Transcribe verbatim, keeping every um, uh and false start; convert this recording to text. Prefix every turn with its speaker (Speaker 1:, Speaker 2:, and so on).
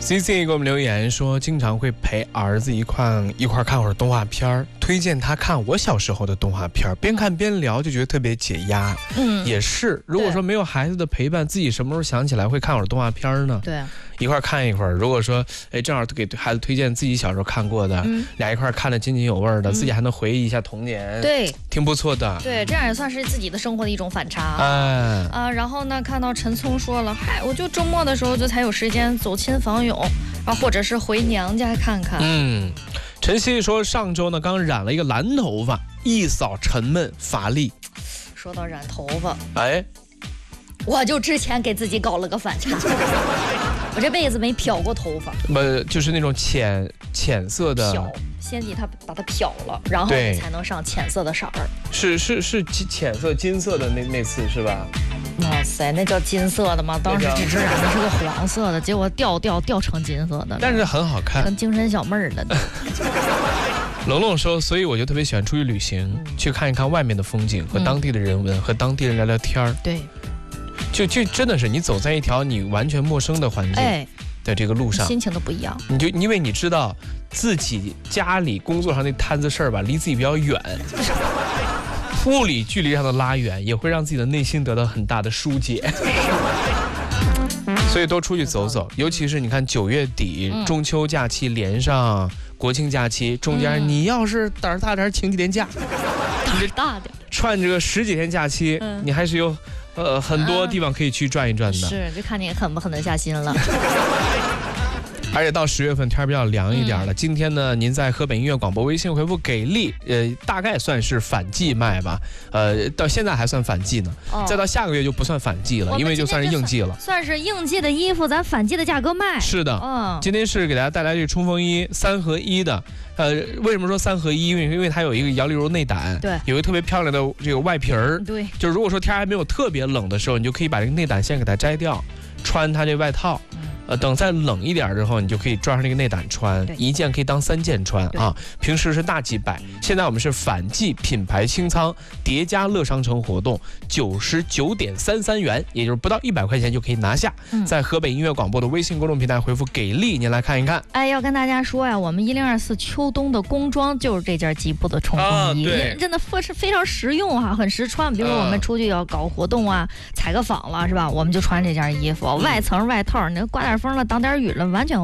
Speaker 1: C C 给我们留言说，经常会陪儿子一块一块看会儿动画片，推荐他看我小时候的动画片，边看边聊，就觉得特别解压。嗯，也是。如果说没有孩子的陪伴，自己什么时候想起来会看会儿动画片呢？
Speaker 2: 对，
Speaker 1: 一块看一会儿。如果说，哎，正好给孩子推荐自己小时候看过的，嗯、俩一块看得津津有味的，嗯、自己还能回忆一下童年，
Speaker 2: 对，
Speaker 1: 挺不错的。
Speaker 2: 对，这样也算是自己的生活的一种反差。
Speaker 1: 哎，
Speaker 2: 啊，然后呢，看到陈聪说了，嗨，我就周末的时候就才有时间走亲访友。啊，或者是回娘家看看。
Speaker 1: 嗯，陈曦说上周呢刚染了一个蓝头发，一扫沉闷乏力。
Speaker 2: 说到染头发，
Speaker 1: 哎，
Speaker 2: 我就之前给自己搞了个反差，我这辈子没漂过头发。
Speaker 1: 不，就是那种浅浅色的。
Speaker 2: 漂，先给它把它漂了，然后才能上浅色的色儿。
Speaker 1: 是是是浅色金色的那那次是吧？
Speaker 2: 哇塞，那叫金色的吗？当时只是染的是个黄色的，结果掉掉掉成金色的，
Speaker 1: 但是很好看，
Speaker 2: 跟精神小妹儿的。
Speaker 1: 龙龙说，所以我就特别喜欢出去旅行，嗯、去看一看外面的风景和当地的人文，嗯、和当地人聊聊天儿。
Speaker 2: 对，
Speaker 1: 就就真的是你走在一条你完全陌生的环境的这个路上，
Speaker 2: 哎、心情都不一样。
Speaker 1: 你就因为你知道自己家里工作上那摊子事儿吧，离自己比较远。物理距离上的拉远，也会让自己的内心得到很大的疏解。所以多出去走走，尤其是你看九月底、嗯、中秋假期连上国庆假期，中间、嗯、你要是胆儿大点，请几天假，
Speaker 2: 胆儿大点，
Speaker 1: 串这个十几天假期，嗯、你还是有呃很多地方可以去转一转的。
Speaker 2: 是，就看你狠不狠得下心了。
Speaker 1: 而且到十月份天比较凉一点了。嗯、今天呢，您在河北音乐广播微信回复给力，呃，大概算是反季卖吧。呃，到现在还算反季呢，哦、再到下个月就不算反季了，因为就算是应季了。
Speaker 2: 算是应季的衣服，咱反季的价格卖。
Speaker 1: 是的，嗯，今天是给大家带来这个冲锋衣三合一的。呃，为什么说三合一？因为因为它有一个摇粒柔内胆，
Speaker 2: 对，
Speaker 1: 有一个特别漂亮的这个外皮儿，
Speaker 2: 对，
Speaker 1: 就是如果说天还没有特别冷的时候，你就可以把这个内胆先给它摘掉，穿它这外套。呃，等再冷一点之后，你就可以抓上那个内胆穿，一件可以当三件穿啊。平时是大几百，现在我们是反季品牌清仓叠加乐商城活动，九十九点三三元，也就是不到一百块钱就可以拿下。嗯、在河北音乐广播的微信公众平台回复“给力”，您来看一看。
Speaker 2: 哎，要跟大家说呀，我们一零二四秋冬的工装就是这件吉普的冲锋衣，啊、真的是非常实用哈、啊，很实穿。比如说我们出去要搞活动啊，采个访了是吧？我们就穿这件衣服，外层外套，你挂点风了，挡点雨了，完全